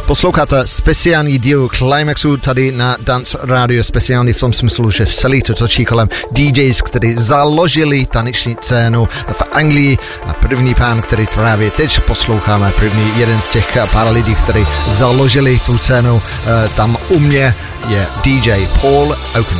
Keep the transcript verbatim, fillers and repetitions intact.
Posloucháte speciální díl Climaxu tady na Dance Radio, speciální v tom smyslu, že celý to točí kolem D Js, kteří založili taneční scénu v Anglii a první pán, který právě teď posloucháme, první jeden z těch pár lidí, kteří založili tu scénu tam u mě je D J Paul Oakenfold.